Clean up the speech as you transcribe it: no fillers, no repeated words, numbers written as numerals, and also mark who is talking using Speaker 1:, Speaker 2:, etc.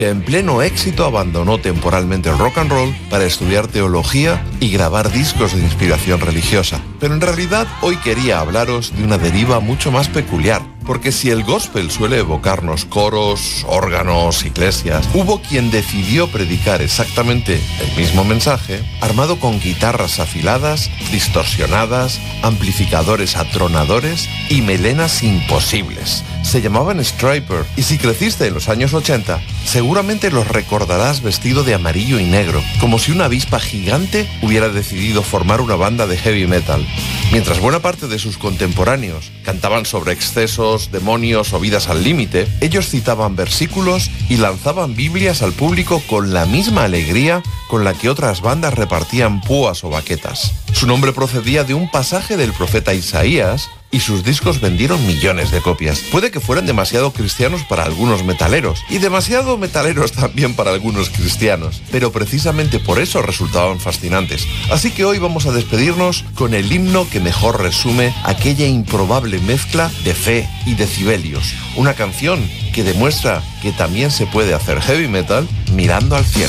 Speaker 1: que en pleno éxito abandonó temporalmente el rock and roll para estudiar teología y grabar discos de inspiración religiosa. Pero en realidad hoy quería hablaros de una deriva mucho más peculiar, porque si el gospel suele evocarnos coros, órganos, iglesias, hubo quien decidió predicar exactamente el mismo mensaje, armado con guitarras afiladas, distorsionadas, amplificadores atronadores y melenas imposibles. Se llamaban Stryper, y si creciste en los años 80, seguramente los recordarás vestido de amarillo y negro, como si una avispa gigante hubiera decidido formar una banda de heavy metal. Mientras buena parte de sus contemporáneos cantaban sobre excesos, demonios o vidas al límite, ellos citaban versículos y lanzaban Biblias al público con la misma alegría con la que otras bandas repartían púas o baquetas. Su nombre procedía de un pasaje del profeta Isaías, y sus discos vendieron millones de copias. Puede que fueran demasiado cristianos para algunos metaleros, y demasiado metaleros también para algunos cristianos, pero precisamente por eso resultaban fascinantes. Así que hoy vamos a despedirnos con el himno que mejor resume aquella improbable mezcla de fe y decibelios. Una canción que demuestra que también se puede hacer heavy metal mirando al cielo.